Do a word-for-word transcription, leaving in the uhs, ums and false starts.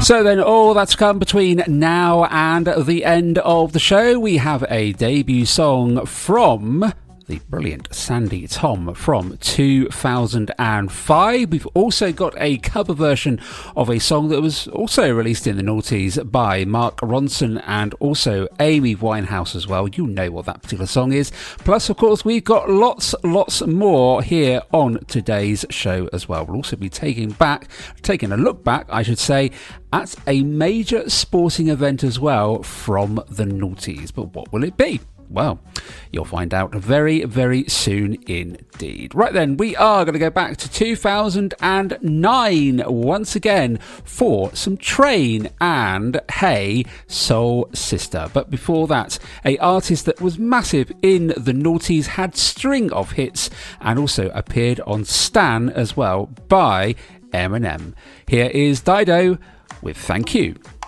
So then, all that's come between now and the end of the show, we have a debut song from the brilliant Sandy Tom from two thousand five. We've also got a cover version of a song that was also released in the noughties by Mark Ronson and also Amy Winehouse as well. You know what that particular song is. Plus, of course, we've got lots, lots more here on today's show as well. We'll also be taking back, taking a look back, I should say, at a major sporting event as well from the noughties. But what will it be? Well, you'll find out very, very soon indeed. Right then, we are going to go back to two thousand nine once again for some Train and Hey Soul Sister. But before that, a artist that was massive in the noughties, had string of hits and also appeared on Stan as well by Eminem. Here is Dido with Thank You.